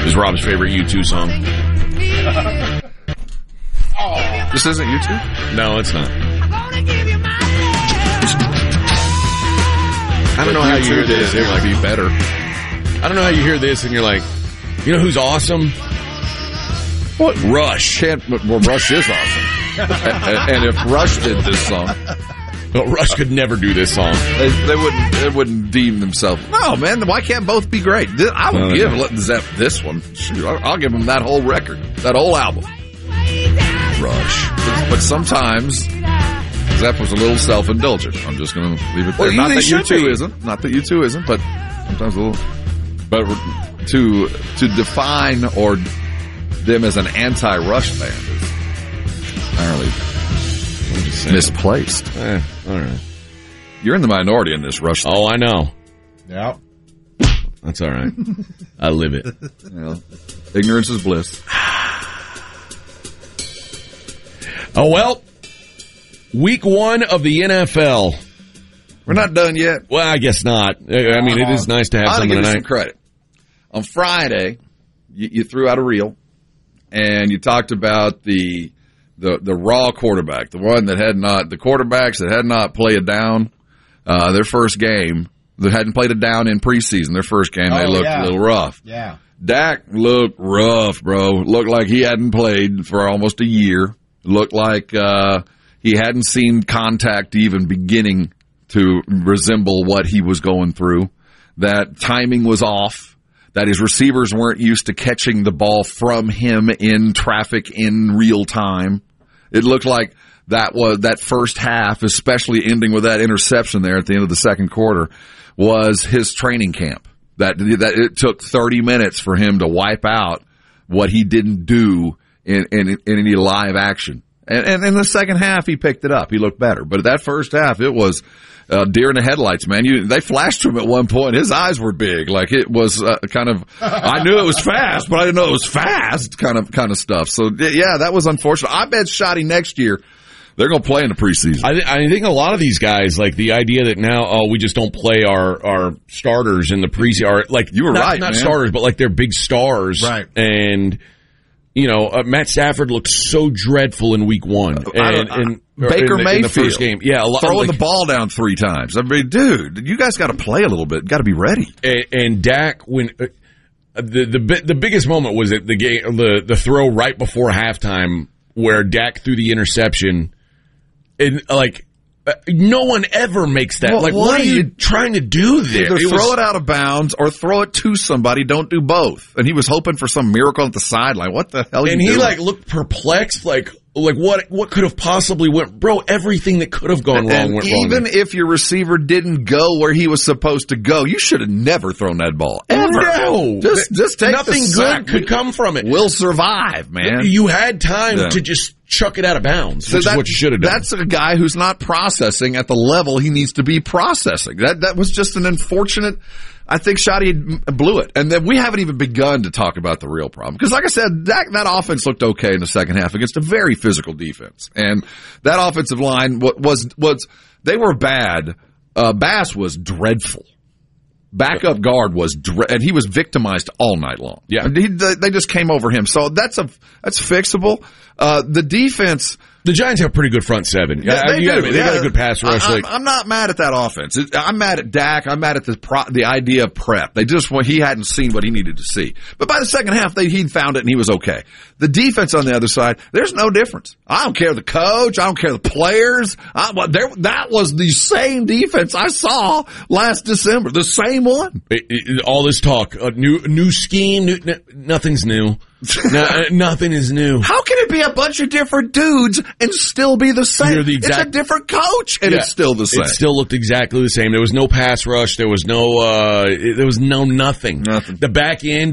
is Rob's favorite U2 song. This isn't U2? No, it's not. I don't know how you hear this. It would be better. I don't know how you hear this and you're like, you know who's awesome? What? Rush. Well, Rush is awesome. And if Rush did this song, well, Rush could never do this song. They wouldn't deem themselves. No, man. Why can't both be great? I would give Zepp this one. Shoot, I'll give him that whole record, that whole album. Rush. But sometimes Zepp was a little self-indulgent. I'm just going to leave it there. Not that U2 isn't. Not that U2 isn't, but sometimes a little. But to define or them as an anti-Rush band is entirely misplaced. All right. You're in the minority in this Rush thing. Oh, I know. Yeah. That's all right. I live it. Ignorance is bliss. Oh, well, week 1 of the NFL. We're not done yet. Well, I guess not. I mean, it is nice to have something give tonight. You some credit. On Friday, you threw out a reel, and you talked about the raw quarterback, the quarterbacks that had not played a down their first game, that hadn't played a down in preseason. Their first game, they looked a little rough. Yeah. Dak looked rough, bro. Looked like he hadn't played for almost a year. Looked like he hadn't seen contact even beginning to resemble what he was going through. That timing was off. That his receivers weren't used to catching the ball from him in traffic in real time. It looked like that first half, especially ending with that interception there at the end of the second quarter, was his training camp. That it took 30 minutes for him to wipe out what he didn't do in any live action. And in the second half, he picked it up. He looked better. But that first half, it was deer in the headlights, man. They flashed to him at one point. His eyes were big. Like it was kind of, I knew it was fast, but I didn't know it was fast kind of stuff. So, yeah, that was unfortunate. I bet Shotty next year, they're going to play in the preseason. I think a lot of these guys, like the idea that now, we just don't play our starters in the preseason. Like, you were right, not man. starters, but like they're big stars. Right. And, Matt Stafford looked so dreadful in week 1. And Baker Mayfield. In the first game. Yeah. Throwing the ball down 3 times. I mean, dude, you guys got to play a little bit. Got to be ready. And Dak, when the biggest moment was at the game, the throw right before halftime where Dak threw the interception. And no one ever makes that. Well, what are you trying to do there? Either throw it out of bounds or throw it to somebody. Don't do both. And he was hoping for some miracle at the sideline. What the hell? And he looked perplexed, like what could have possibly went, bro? Everything that could have gone wrong went wrong. Even if your receiver didn't go where he was supposed to go, you should have never thrown that ball ever. No, just take nothing the sack. good could come from it. We'll survive, man. You had time to just chuck it out of bounds, which is what you should have done. That's a guy who's not processing at the level he needs to be processing. That was just an unfortunate. I think Shotty blew it. And then we haven't even begun to talk about the real problem. Because like I said, that offense looked okay in the second half against a very physical defense. And that offensive line they were bad. Bass was dreadful. Backup guard and he was victimized all night long. Yeah. They just came over him. So that's fixable. The defense. The Giants have a pretty good front seven. They do. They got a good pass rush. I'm not mad at that offense. I'm mad at Dak. I'm mad at the idea of prep. He hadn't seen what he needed to see. But by the second half, he'd found it and he was okay. The defense on the other side, there's no difference. I don't care the coach. I don't care the players. That was the same defense I saw last December. The same one. All this talk, new scheme, nothing's new. Nothing is new. How can it be a bunch of different dudes and still be the same? It's a different coach, and it's still the same. It still looked exactly the same. There was no pass rush. There was no nothing. The back end,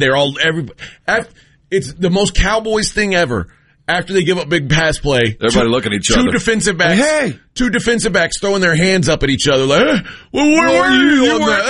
it's the most Cowboys thing ever. After they give up big pass play, everybody look at each other. Two defensive backs throwing their hands up at each other like, "Hey, where were you on that?"